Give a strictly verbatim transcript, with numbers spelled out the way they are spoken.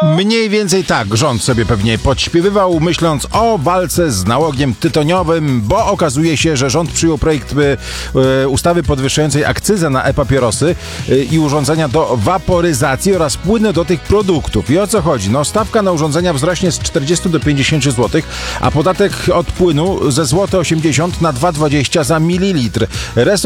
Mniej więcej tak rząd sobie pewnie podśpiewywał, myśląc o walce z nałogiem tytoniowym, bo okazuje się, że rząd przyjął projekt y, ustawy podwyższającej akcyzę na e-papierosy y, i urządzenia do waporyzacji oraz płyny do tych produktów. I o co chodzi? No, stawka na urządzenia wzrośnie z czterdziestu do pięćdziesięciu złotych, a podatek od płynu ze złote osiemdziesiąt na dwa dwadzieścia za mililitr. Resort